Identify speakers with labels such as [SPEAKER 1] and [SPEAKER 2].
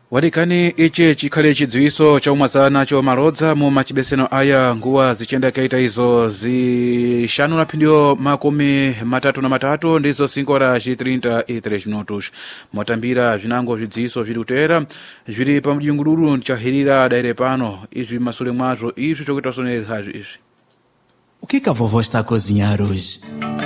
[SPEAKER 1] wadikani ichi chikhale chidziwiso cha umwazana cho marodza mu machibeseno aya nguwa zichenda kaita izo zixanu na phindiyo makumi matatu na matatu ndizo 5 horas e 33 minutos motambira vinango vidziwiso vili kutera vili pa mjingululu nchahirira daire pano izvi masule mwazo izvi tokuita sonera izvi.
[SPEAKER 2] O que a vovó está a cozinhar hoje?